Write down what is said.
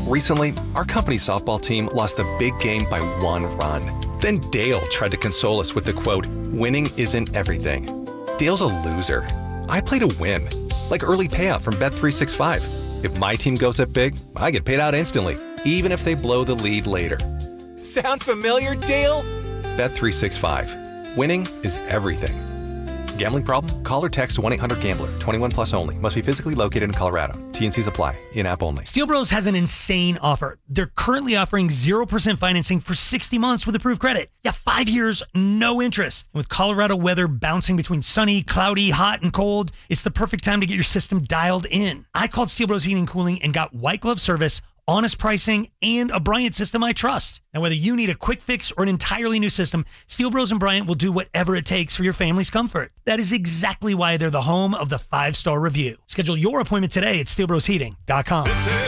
Recently, our company's softball team lost the big game by 1 run. Then Dale tried to console us with the quote, "Winning isn't everything." Dale's a loser. I play to win, like early payout from Bet365. If my team goes up big, I get paid out instantly, even if they blow the lead later. Sound familiar, Dale? Bet365. Winning is everything. Gambling problem? Call or text 1-800-GAMBLER. 21 plus only. Must be physically located in Colorado. T&Cs apply. In-app only. Steel Bros has an insane offer. They're currently offering 0% financing for 60 months with approved credit. Yeah, 5 years, no interest. With Colorado weather bouncing between sunny, cloudy, hot, and cold, it's the perfect time to get your system dialed in. I called Steel Bros Heating and Cooling and got white glove service, honest pricing, and a Bryant system I trust. Now, whether you need a quick fix or an entirely new system, Steel Bros and Bryant will do whatever it takes for your family's comfort. That is exactly why they're the home of the 5-star review. Schedule your appointment today at steelbrosheating.com.